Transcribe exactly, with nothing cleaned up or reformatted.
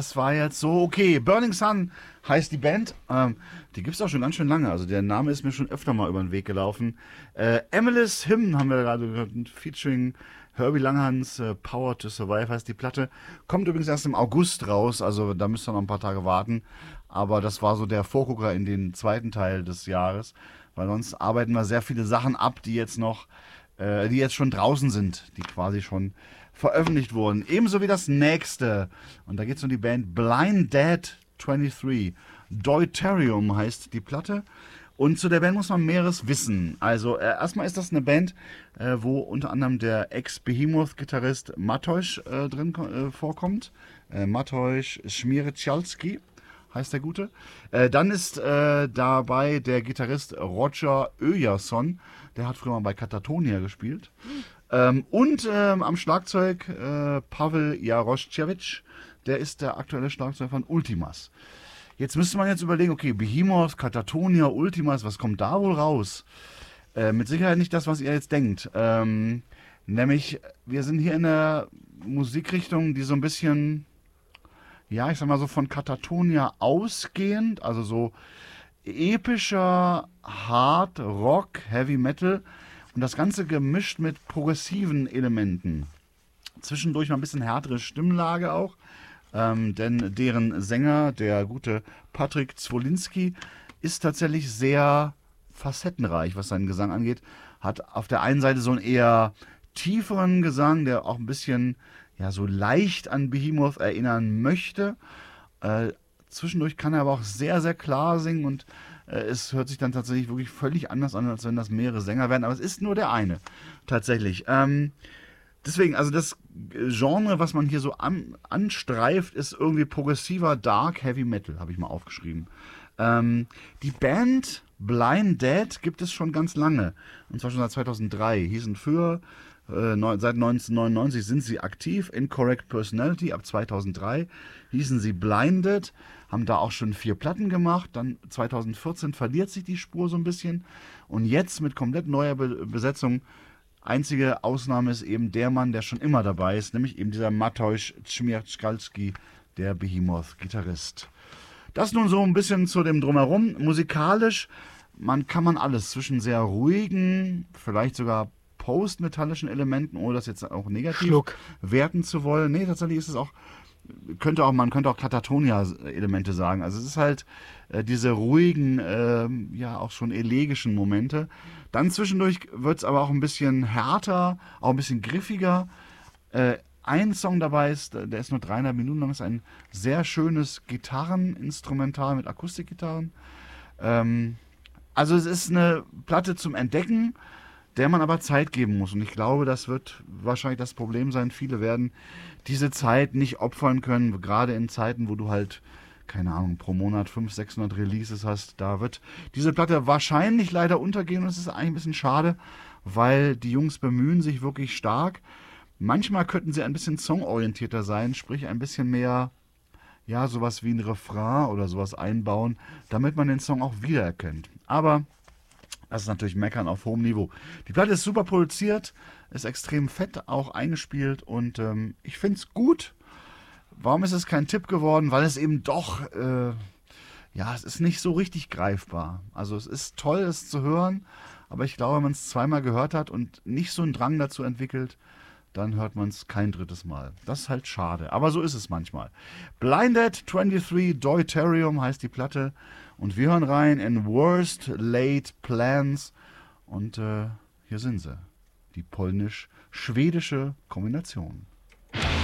das war jetzt so, okay. Burning Sun heißt die Band. Ähm, die gibt es auch schon ganz schön lange. Also der Name ist mir schon öfter mal über den Weg gelaufen. Äh, Emily's Hymn haben wir gerade gehört, featuring Herbie Langhans, äh, Power to Survive heißt die Platte. Kommt übrigens erst im August raus, also da müsst ihr noch ein paar Tage warten. Aber das war so der Vorgucker in den zweiten Teil des Jahres. Weil sonst arbeiten wir sehr viele Sachen ab, die jetzt noch, äh, die jetzt schon draußen sind, die quasi schon veröffentlicht wurden. Ebenso wie das nächste. Und da geht es um die Band Blind Dead dreiundzwanzig. Deuterium heißt die Platte. Und zu der Band muss man mehreres wissen. Also äh, erstmal ist das eine Band, äh, wo unter anderem der Ex-Behemoth-Gitarrist Mateusz äh, drin äh, vorkommt. Äh, Mateusz Śmiercialski heißt der Gute. Äh, dann ist äh, dabei der Gitarrist Roger Öjason. Der hat früher mal bei Katatonia gespielt. Ähm, und ähm, am Schlagzeug äh, Pavel Jaroszewicz. Der ist der aktuelle Schlagzeuger von Ultimas. Jetzt müsste man jetzt überlegen, okay, Behemoth, Katatonia, Ultimas, was kommt da wohl raus? Äh, mit Sicherheit nicht das, was ihr jetzt denkt. Ähm, nämlich, wir sind hier in einer Musikrichtung, die so ein bisschen, ja, ich sag mal so von Katatonia ausgehend, also so epischer Hard Rock, Heavy Metal und das Ganze gemischt mit progressiven Elementen. Zwischendurch mal ein bisschen härtere Stimmlage auch. Ähm, denn deren Sänger, der gute Patrick Zwolinski, ist tatsächlich sehr facettenreich, was seinen Gesang angeht. Hat auf der einen Seite so einen eher tieferen Gesang, der auch ein bisschen ja, so leicht an Behemoth erinnern möchte. Äh, zwischendurch kann er aber auch sehr, sehr klar singen und äh, es hört sich dann tatsächlich wirklich völlig anders an, als wenn das mehrere Sänger wären. Aber es ist nur der eine, tatsächlich. Ähm, Deswegen, also das Genre, was man hier so an, anstreift, ist irgendwie progressiver Dark Heavy Metal, habe ich mal aufgeschrieben. Ähm, die Band Blind Dead gibt es schon ganz lange, und zwar schon seit zweitausenddrei. Hießen für, äh, neun, seit neunzehnhundertneunundneunzig sind sie aktiv. Incorrect Personality ab zweitausenddrei hießen sie Blinded, haben da auch schon vier Platten gemacht. Dann zweitausendvierzehn verliert sich die Spur so ein bisschen und jetzt mit komplett neuer Be- Besetzung. Einzige Ausnahme ist eben der Mann, der schon immer dabei ist, nämlich eben dieser Mateusz Śmiercialski, der Behemoth-Gitarrist. Das nun so ein bisschen zu dem Drumherum. Musikalisch, man kann man alles zwischen sehr ruhigen, vielleicht sogar postmetallischen Elementen, ohne das jetzt auch negativ Schluck. werten zu wollen. Nee, tatsächlich ist es auch, könnte auch man könnte auch Katatonia-Elemente sagen. Also es ist halt äh, diese ruhigen, äh, ja auch schon elegischen Momente. Dann zwischendurch wird es aber auch ein bisschen härter, auch ein bisschen griffiger. Äh, ein Song dabei ist, der ist nur dreieinhalb Minuten lang, ist ein sehr schönes Gitarreninstrumental mit Akustikgitarren. Ähm, also es ist eine Platte zum Entdecken, der man aber Zeit geben muss. Und ich glaube, das wird wahrscheinlich das Problem sein. Viele werden diese Zeit nicht opfern können, gerade in Zeiten, wo du halt, keine Ahnung, pro Monat fünfhundert, sechshundert Releases hast. Da wird diese Platte wahrscheinlich leider untergehen und es ist eigentlich ein bisschen schade, weil die Jungs bemühen sich wirklich stark. Manchmal könnten sie ein bisschen songorientierter sein, sprich ein bisschen mehr, ja, sowas wie ein Refrain oder sowas einbauen, damit man den Song auch wiedererkennt. Aber das ist natürlich Meckern auf hohem Niveau. Die Platte ist super produziert, ist extrem fett auch eingespielt und ähm, ich finde es gut. Warum ist es kein Tipp geworden? Weil es eben doch, äh, ja, es ist nicht so richtig greifbar. Also es ist toll, es zu hören, aber ich glaube, wenn man es zweimal gehört hat und nicht so einen Drang dazu entwickelt, dann hört man es kein drittes Mal. Das ist halt schade, aber so ist es manchmal. Blinded dreiundzwanzig, Deuterium heißt die Platte und wir hören rein in Worst Laid Plans und äh, hier sind sie, die polnisch-schwedische Kombination.